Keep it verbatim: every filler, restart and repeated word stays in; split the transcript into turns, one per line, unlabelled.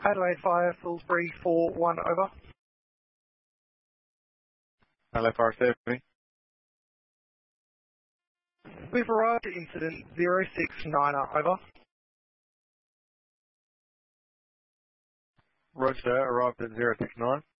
Adelaide Fire, Salisbury four one, over.
Adelaide Fire seven.
We've arrived at incident zero six nine, over.
Roger, arrived at zero six nine.